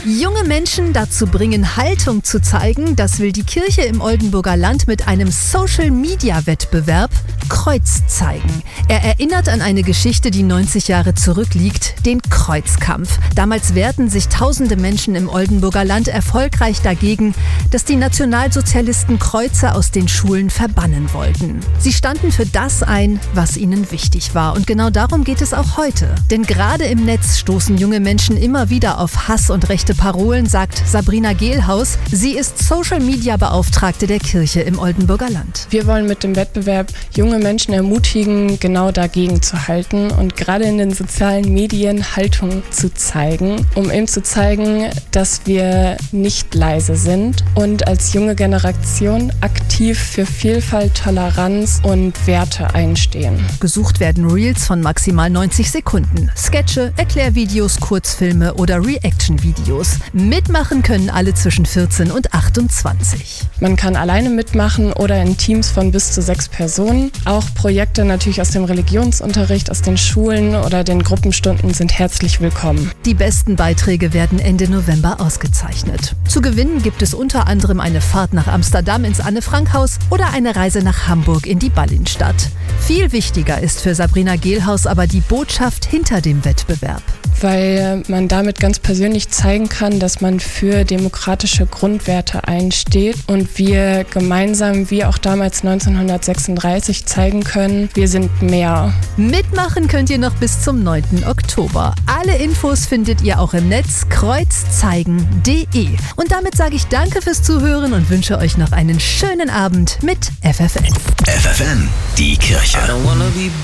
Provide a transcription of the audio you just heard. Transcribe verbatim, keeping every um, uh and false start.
Junge Menschen dazu bringen, Haltung zu zeigen, das will die Kirche im Oldenburger Land mit einem Social-Media-Wettbewerb Kreuz zeigen. Er erinnert an eine Geschichte, die neunzig Jahre zurückliegt, den Kreuzkampf. Damals wehrten sich tausende Menschen im Oldenburger Land erfolgreich dagegen, dass die Nationalsozialisten Kreuze aus den Schulen verbannen wollten. Sie standen für das ein, was ihnen wichtig war. Und genau darum geht es auch heute. Denn gerade im Netz stoßen junge Menschen immer wieder auf Hass und rechte Parolen, sagt Sabrina Gehlhaus. Sie ist Social-Media-Beauftragte der Kirche im Oldenburger Land. Wir wollen mit dem Wettbewerb junge Menschen ermutigen, genau dagegen zu halten und gerade in den sozialen Medien Haltung zu zeigen, um eben zu zeigen, dass wir nicht leise sind und als junge Generation aktiv für Vielfalt, Toleranz und Werte einstehen. Gesucht werden Reels von maximal neunzig Sekunden, Sketche, Erklärvideos, Kurzfilme oder Reaction-Videos. Mitmachen können alle zwischen vierzehn und achtundzwanzig. Man kann alleine mitmachen oder in Teams von bis zu sechs Personen. Auch Projekte natürlich aus dem Religionsunterricht, aus den Schulen oder den Gruppenstunden sind herzlich willkommen. Die besten Beiträge werden Ende November ausgezeichnet. Zu gewinnen gibt es unter anderem eine Fahrt nach Amsterdam ins Anne-Frank-Haus oder eine Reise nach Hamburg in die Ballinstadt. Viel wichtiger ist für Sabrina Gehlhaus aber die Botschaft hinter dem Wettbewerb. Weil man damit ganz persönlich zeigen kann, dass man für demokratische Grundwerte einsteht und wir gemeinsam, wie auch damals neunzehnhundertsechsunddreißig, zeigen können, wir sind mehr. Mitmachen könnt ihr noch bis zum neunten Oktober. Alle Infos findet ihr auch im Netz kreuzzeigen punkt de. Und damit sage ich danke fürs Zuhören und wünsche euch noch einen schönen Abend mit F F N. F F N, die Kirche.